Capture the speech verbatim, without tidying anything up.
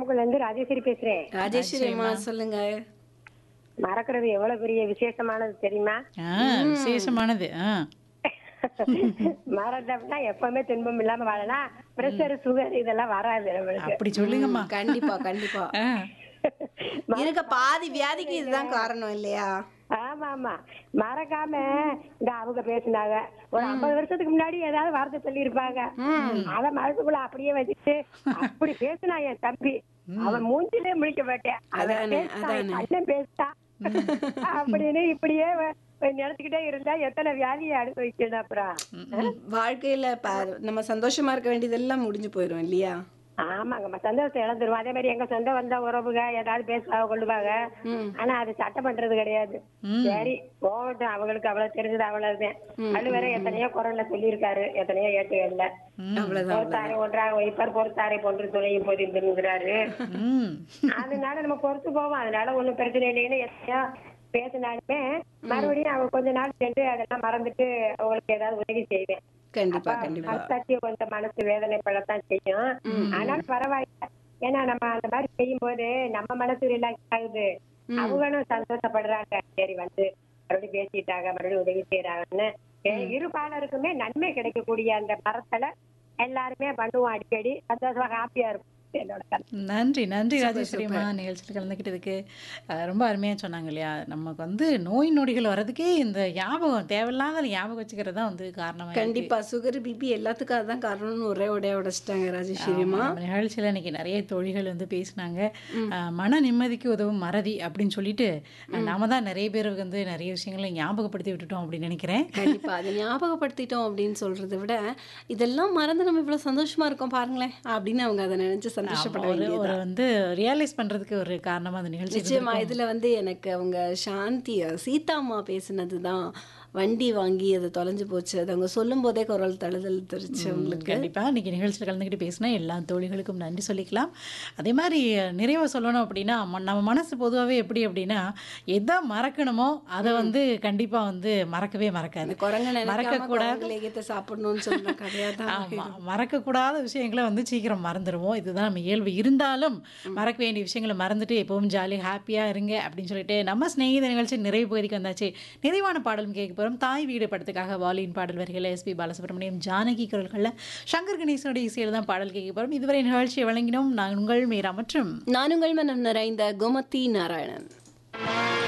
நாமக்கல்ல இருந்து ராஜேஸ்வரி பேசுறேன். ராஜேஸ்வரி அம்மா ராஜேஸ்வரிம்மா. சொல்லுங்க. மறக்கிறது எவ்வளவு பெரிய விசேஷமானது தெரியுமா? ஆ விசேஷமானது. ஆ மறந்தோம்னா எப்பவுமே துன்பம் இல்லாம வாழலாம். பிரஷர், சுகர் இதெல்லாம் வராது நம்மளுக்கு. அப்படி சொல்லுங்கம்மா. கண்டிப்பா கண்டிப்பா. ஆ, இருக்க பாதி வியாதிக்கு இதுதான் காரணம் இல்லையா? ஆமா ஆமா மறக்காம இந்த அவங்க பேசினாங்க ஒரு ஐம்பது வருஷத்துக்கு முன்னாடி ஏதாவது வார்த்தை சொல்லி இருப்பாங்க. அத மனசுக்குள்ள அப்படியே வச்சுட்டு அப்படி பேசினா என் தம்பி, அவன் மூஞ்சிலே முழிக்க மாட்டேன். அதானே, அதானே. அண்ணன் பேசிட்டா அப்படின்னு இப்படியே வ- நினைச்சுக்கிட்டே இருந்தா எத்தனை வியாதியை அனுபவிக்கணும் அப்புறம். வாழ்க்கையில ப- நம்ம சந்தோஷமா இருக்க வேண்டியதெல்லாம் முடிஞ்சு போயிரும் இல்லையா? ஆமாங்க, நம்ம சந்தோஷத்தை இழந்துருவோம். அதே மாதிரி எங்க சொந்த வந்த உறவுக ஏதாவது பேசுவாங்க கொள்ளுவாங்க. ஆனா அது சட்டம் பண்றது கிடையாது. சரி போகட்டும், அவங்களுக்கு அவ்வளவு தெரிஞ்சது அவ்வளவுதான். அது வேற எத்தனையோ குரல்ல சொல்லியிருக்காரு, எத்தனையோ ஏட்டுகள்ல. அவ்வளவுதான். பொறுத்தாரை ஒன்றாக வைப்பார், பொறுத்தாரை போன்று துணையும் போது இருந்துங்கிறாரு. ம். அதனால நம்ம பொறுத்து போவோம். அதனால ஒண்ணும் பிரச்சனை இல்லைன்னு எத்தனையோ பேசினாலுமே மறுபடியும் அவங்க கொஞ்ச நாள் சென்று அதெல்லாம் மறந்துட்டு அவங்களுக்கு ஏதாவது உதவி செய்வேன். கண்டிப்பா கண்டிப்பா. மனசாட்சி கொஞ்சம் மனசு வேதனை படத்தான் செய்யும். ஆனாலும் பரவாயில்ல. ஏன்னா நம்ம அந்த மாதிரி செய்யும் போது நம்ம மனசு ரிலாக்ஸ் ஆகுது, அவங்களும் சந்தோஷப்படுறாங்க. சரி வந்து மறுபடியும் பேசிட்டாங்க, மறுபடியும் உதவி செய்யறாங்கன்னு இரு பாலருக்குமே நன்மை கிடைக்கக்கூடிய அந்த மரத்துல எல்லாருமே பண்ணுவோம். அடிக்கடி சந்தோஷமா ஹாப்பியா இருக்கும். என்னோட கருத்து. நன்றி நன்றி ராஜேஸ்வரிம்மா, நிகழ்ச்சியில் கலந்துக்கிட்டதுக்கு. அஹ், ரொம்ப அருமையாக சொன்னாங்க இல்லையா, நமக்கு வந்து நோய் நொடிகள் வர்றதுக்கே இந்த ஞாபகம் தேவையில்லாத ஞாபகம் வச்சுக்கிறது தான் வந்து காரணமாக கண்டிப்பா சுகர் பிபி எல்லாத்துக்கும் அதுதான் காரணம்னு ஒரே உடைய உடைச்சிட்டாங்க ராஜேஸ்வரிமா. நம்ம நிகழ்ச்சியில் இன்னைக்கு நிறைய தோழிகள் வந்து பேசினாங்க. அஹ், மன நிம்மதிக்கு உதவும் மறதி அப்படின்னு சொல்லிட்டு அஹ், நாம தான் நிறைய பேருக்கு வந்து நிறைய விஷயங்களை ஞாபகப்படுத்தி விட்டுட்டோம் அப்படின்னு நினைக்கிறேன். கண்டிப்பா அதை ஞாபகப்படுத்திட்டோம் அப்படின்னு சொல்றதை விட இதெல்லாம் மறந்து நம்ம இவ்வளவு சந்தோஷமா இருக்கோம் பாருங்களேன் அப்படின்னு அவங்க அதை நினைச்சு சந்தோஷப்பட ஒரு வேண்டியது. ஒரு வந்து ரியலைஸ் பண்றதுக்கு ஒரு காரணமா அந்த நிகழ்ச்சி நிச்சயமா இதுல வந்து எனக்கு அவங்க சாந்தி சீதாம்மா பேசினது தான் வண்டி வாங்கி அது தொலைஞ்சு போச்சு. அது அவங்க சொல்லும் போதே குரல் தழுதல் தெரிச்சு அவங்களுக்கு. கண்டிப்பா இன்னைக்கு நிகழ்ச்சியில் கலந்துக்கிட்டு பேசினா எல்லா தோழிகளுக்கும் நன்றி சொல்லிக்கலாம். அதே மாதிரி நிறைவா சொல்லணும் அப்படின்னா, ம- நம்ம மனசு பொதுவாகவே எப்படி அப்படின்னா, எதை மறக்கணுமோ அதை வந்து கண்டிப்பா வந்து மறக்கவே மறக்காது. அந்த குரங்க நினைக்காம மறக்கக்கூடாது. குரங்கு லேகியத்தை சாப்பிடணும்னு சொல்ற கதையா தான் ஆமா, மறக்கக்கூடாத விஷயங்களை வந்து சீக்கிரம் மறந்துடுவோம். இதுதான் நம்ம இயல்பு. இருந்தாலும் மறக்க வேண்டிய விஷயங்களை மறந்துட்டு எப்பவும் ஜாலி ஹாப்பியாக இருங்க அப்படின்னு சொல்லிட்டு நம்ம சிநேகித நிகழ்ச்சி நிறைவு பகுதிக்கு வந்தாச்சு. நிறைவான பாடலும் கேட்க போகிறோம். தாய் வீடு படத்துக்காக வாலியின் பாடல் வரிகளை எஸ்பி பாலசுப்ரமணியம் ஜானகி குரல்களில் சங்கர் கணேசனோட இசையில் தான் பாடல் கேட்க போகிறோம். இதுவரை நிகழ்ச்சியை வழங்கினோம் நான் உங்கள் மீரா மற்றும் நான் உங்கள் மனம் நிறைந்த கோமதி நாராயணன்.